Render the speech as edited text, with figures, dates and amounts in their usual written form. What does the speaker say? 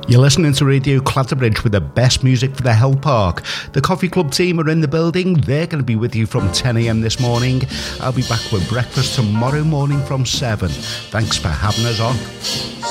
You're listening to Radio Clatterbridge with the best music for the Hell Park. The Coffee Club team are in the building. They're going to be with you from 10 a.m. this morning. I'll be back with breakfast tomorrow morning from 7. Thanks for having us on.